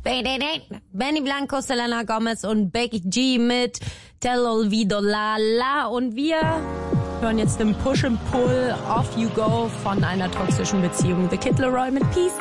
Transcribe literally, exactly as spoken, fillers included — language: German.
Benny Blanco, Selena Gomez und Becky G mit Tel Olvido La La. Und wir hören jetzt den Push and Pull Off You Go von einer toxischen Beziehung. The Kid Laroi mit Peace